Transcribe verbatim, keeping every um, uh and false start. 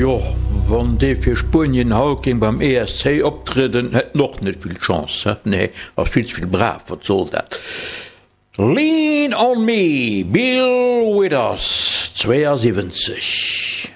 Ja, wann de fir Spien Hawking beim E S C optreden het noch net viel Chance. Nee, was viel viel brav, wat soll dat? Lean on me, Bill Withers, zweiundsiebzig.